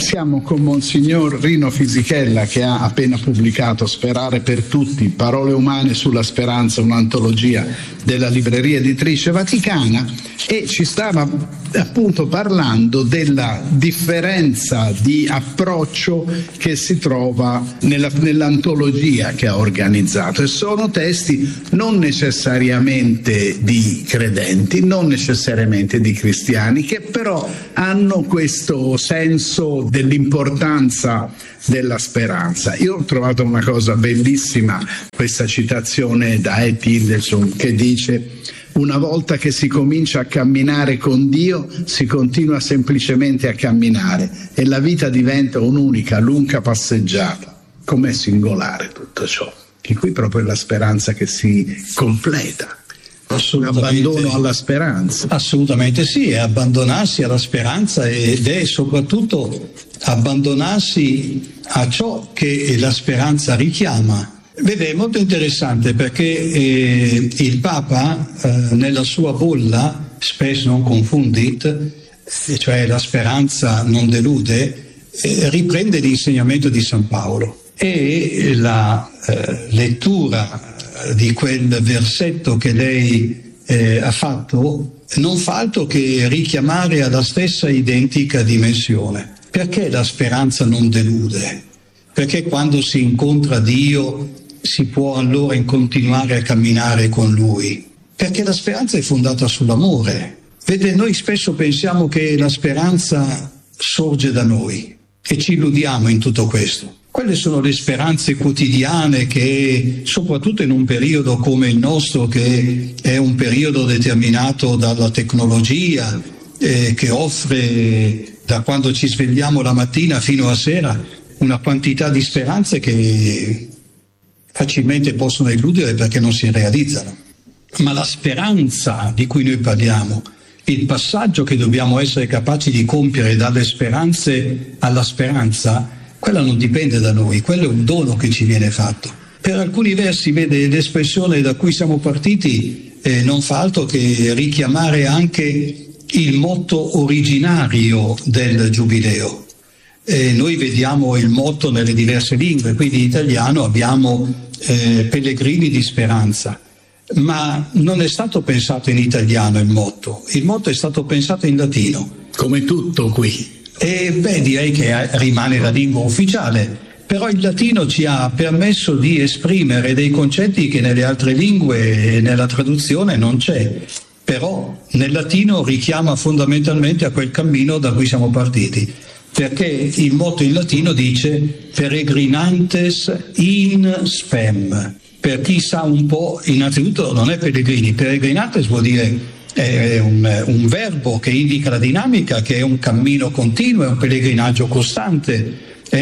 Siamo con Monsignor Rino Fisichella, che ha appena pubblicato Sperare per tutti, parole umane sulla speranza, un'antologia della libreria editrice Vaticana, e ci stava appunto parlando della differenza di approccio che si trova nell'antologia che ha organizzato, e sono testi non necessariamente di credenti, non necessariamente di cristiani, che però hanno questo senso dell'importanza della speranza. Io ho trovato una cosa bellissima, questa citazione da E. Tilderson, che dice: una volta che si comincia a camminare con Dio, si continua semplicemente a camminare e la vita diventa un'unica lunga passeggiata. Com'è singolare tutto ciò, che qui proprio è la speranza che si completa. Un abbandono alla speranza. Assolutamente sì, è abbandonarsi alla speranza, ed è soprattutto abbandonarsi a ciò che la speranza richiama. Vede, è molto interessante perché il Papa nella sua bolla Spes non confundit, cioè la speranza non delude, riprende l'insegnamento di San Paolo, e la lettura di quel versetto che lei ha fatto non fa altro che richiamare alla stessa identica dimensione. Perché la speranza non delude? Perché quando si incontra Dio si può allora continuare a camminare con Lui? Perché la speranza è fondata sull'amore. Vede, noi spesso pensiamo che la speranza sorge da noi e ci illudiamo in tutto questo. Quelle sono le speranze quotidiane che, soprattutto in un periodo come il nostro, che è un periodo determinato dalla tecnologia, che offre, da quando ci svegliamo la mattina fino a sera, una quantità di speranze che facilmente possono illudere perché non si realizzano. Ma la speranza di cui noi parliamo, il passaggio che dobbiamo essere capaci di compiere dalle speranze alla speranza, quella non dipende da noi, quello è un dono che ci viene fatto. Per alcuni versi, vede, l'espressione da cui siamo partiti non fa altro che richiamare anche il motto originario del Giubileo. Noi vediamo il motto nelle diverse lingue, quindi in italiano abbiamo pellegrini di speranza, ma non è stato pensato in italiano il motto è stato pensato in latino. Come tutto qui. E direi che rimane la lingua ufficiale, però il latino ci ha permesso di esprimere dei concetti che nelle altre lingue e nella traduzione non c'è, però nel latino richiama fondamentalmente a quel cammino da cui siamo partiti, perché il motto in latino dice peregrinantes in spem. Per chi sa un po', innanzitutto non è pellegrini, peregrinantes vuol dire è un verbo che indica la dinamica, che è un cammino continuo, è un pellegrinaggio costante,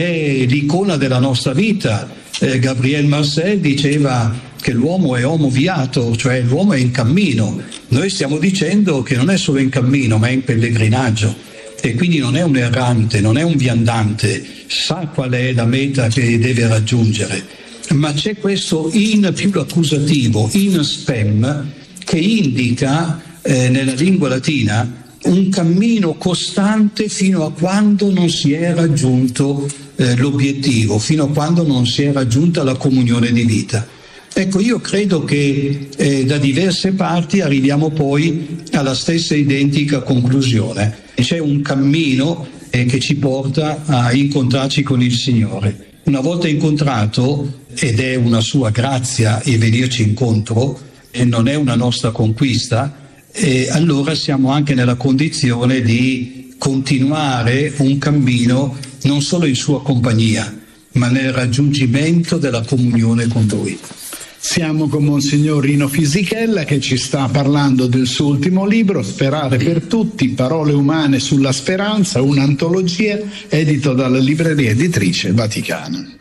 è l'icona della nostra vita. Gabriel Marcel diceva che l'uomo è homo viator, cioè l'uomo è in cammino. Noi stiamo dicendo che non è solo in cammino, ma è in pellegrinaggio, e quindi non è un errante, non è un viandante, sa qual è la meta che deve raggiungere. Ma c'è questo in più accusativo, in spem, che indica nella lingua latina un cammino costante fino a quando non si è raggiunto l'obiettivo, fino a quando non si è raggiunta la comunione di vita. Ecco, io credo che da diverse parti arriviamo poi alla stessa identica conclusione. C'è un cammino che ci porta a incontrarci con il Signore. Una volta incontrato, ed è una sua grazia il venirci incontro, e non è una nostra conquista, e allora siamo anche nella condizione di continuare un cammino non solo in sua compagnia, ma nel raggiungimento della comunione con Lui. Siamo con Monsignor Rino Fisichella, che ci sta parlando del suo ultimo libro, Sperare per tutti, parole umane sulla speranza, un'antologia edito dalla libreria editrice Vaticana.